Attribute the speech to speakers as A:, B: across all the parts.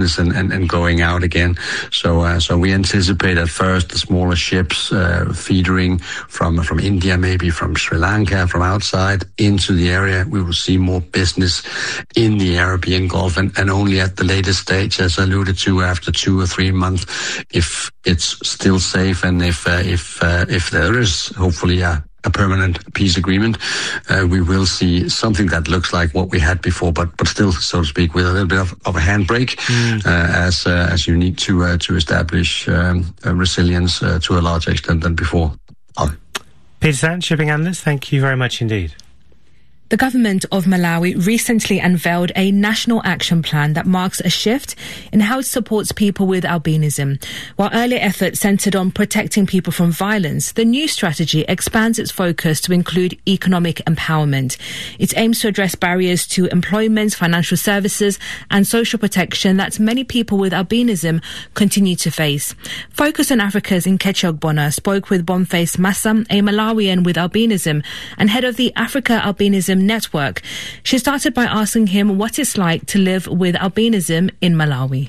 A: business and going out again. So we anticipate at first the smaller ships feedering from India, maybe from Sri Lanka, from outside into the area. We will see more business in the Arabian Gulf, and only at the later stage, as alluded to, after 2 or 3 months, if it's still safe and if there is hopefully a permanent peace agreement, we will see something that looks like what we had before, but still, so to speak, with a little bit of a handbrake, as you need to establish resilience to a larger extent than before.
B: Peter Sant, shipping analyst, thank you very much indeed.
C: The government of Malawi recently unveiled a national action plan that marks a shift in how it supports people with albinism. While earlier efforts centred on protecting people from violence, the new strategy expands its focus to include economic empowerment. It aims to address barriers to employment, financial services and social protection that many people with albinism continue to face. Focus on Africa's Nkechi Ogbonna spoke with Boniface Massa, a Malawian with albinism and head of the Africa Albinism Network. She started by asking him what it's like to live with albinism in Malawi.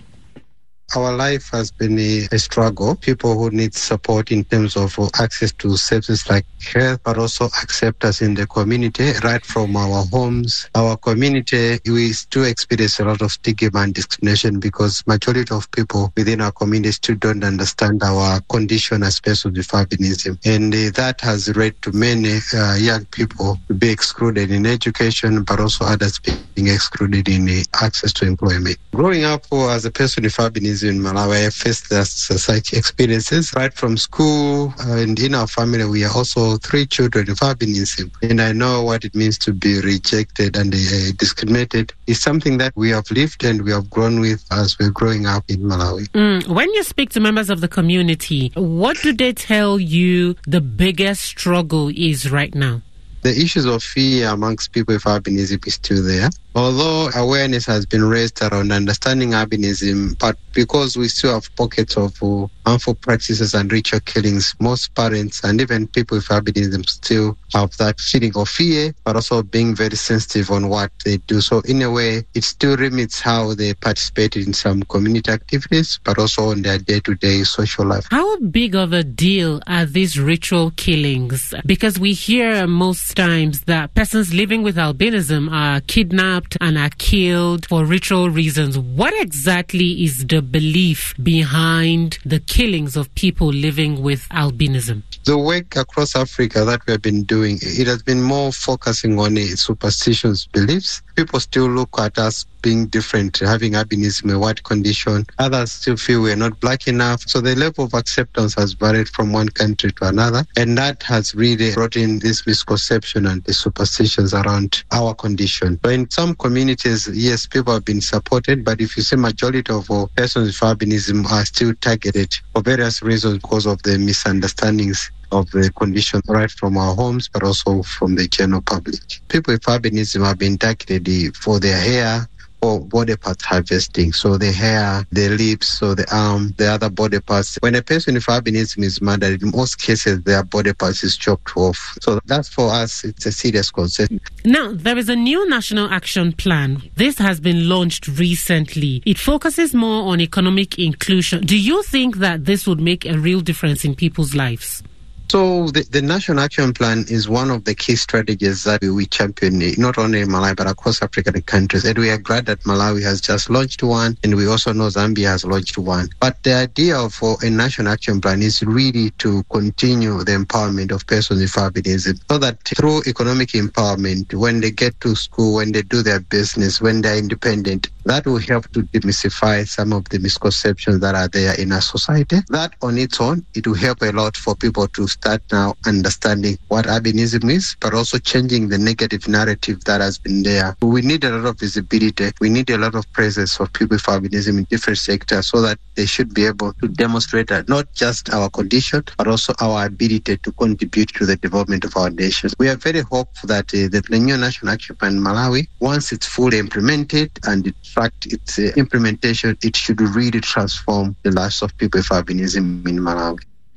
D: Our life has been a struggle. People who need support in terms of access to services like health, but also acceptance in the community, right from our homes. Our community, we still experience a lot of stigma and discrimination because majority of people within our community still don't understand our condition as persons with albinism. And that has led to many young people to be excluded in education, but also others being excluded in access to employment. Growing up as a person with albinism in Malawi, I faced such experiences right from school, and in our family we are also 3 children with albinism, and I know what it means to be rejected and discriminated. It's something that we have lived and we have grown with as we're growing up in Malawi.
E: When you speak to members of the community, what do they tell you the biggest struggle is right now?
D: The issues of fear amongst people with albinism is still there. Although awareness has been raised around understanding albinism, but because we still have pockets of harmful practices and ritual killings, most parents and even people with albinism still have that feeling of fear, but also being very sensitive on what they do. So in a way, it still limits how they participate in some community activities, but also on their day-to-day social life.
E: How big of a deal are these ritual killings? Because we hear most times that persons living with albinism are kidnapped and are killed for ritual reasons. What exactly is the belief behind the killings of people living with albinism?
D: The work across Africa that we have been doing, it has been more focusing on superstitious beliefs. People still look at us being different, having albinism, a white condition. Others still feel we're not black enough. So the level of acceptance has varied from one country to another. And that has really brought in this misconception and the superstitions around our condition. But in some communities, yes, people have been supported. But if you see majority of persons with albinism are still targeted for various reasons because of the misunderstandings of the condition right from our homes, but also from the general public. People with albinism have been targeted for their hair or body part harvesting. So the hair, the lips, so the arm, the other body parts. When a person with albinism is murdered, in most cases, their body parts is chopped off. So that's for us, it's a serious concern.
E: Now, there is a new national action plan. This has been launched recently. It focuses more on economic inclusion. Do you think that this would make a real difference in people's lives?
D: So the National Action Plan is one of the key strategies that we champion, not only in Malawi, but across African countries. And we are glad that Malawi has just launched one, and we also know Zambia has launched one. But the idea for a National Action Plan is really to continue the empowerment of persons with albinism, so that through economic empowerment, when they get to school, when they do their business, when they're independent, that will help to demystify some of the misconceptions that are there in our society. That on its own, it will help a lot for people to start now understanding what albinism is, but also changing the negative narrative that has been there. We need a lot of visibility. We need a lot of presence of people with albinism in different sectors so that they should be able to demonstrate that not just our condition, but also our ability to contribute to the development of our nation. We are very hopeful that the new National Action Plan in Malawi, once it's fully implemented and in fact its implementation, it should really transform the lives of people with albinism in Malawi.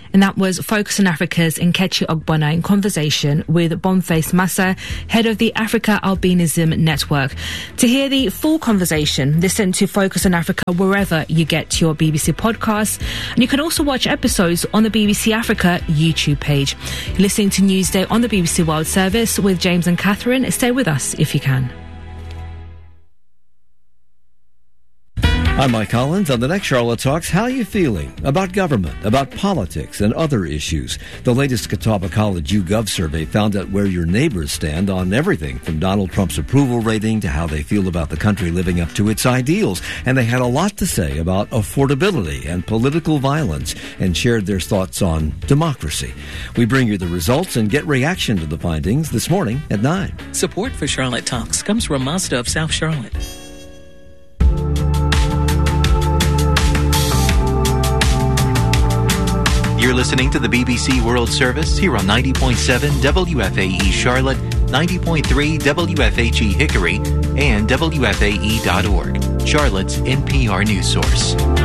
C: And that was Focus on Africa's Nkechi Ogbonna in conversation with Boniface Massa, head of the Africa Albinism Network. To hear the full conversation, listen to Focus on Africa wherever you get your BBC podcasts. And you can also watch episodes on the BBC Africa YouTube page. You're listening to Newsday on the BBC World Service with James and Catherine. Stay with us if you can.
F: I'm Mike Collins. On the next Charlotte Talks, how are you feeling about government, about politics, and other issues? The latest Catawba College YouGov survey found out where your neighbors stand on everything from Donald Trump's approval rating to how they feel about the country living up to its ideals. And they had a lot to say about affordability and political violence and shared their thoughts on democracy. We bring you the results and get reaction to the findings this morning at 9.
G: Support for Charlotte Talks comes from Mazda of South Charlotte.
H: You're listening to the BBC World Service here on 90.7 WFAE Charlotte, 90.3 WFHE Hickory, and WFAE.org, Charlotte's NPR news source.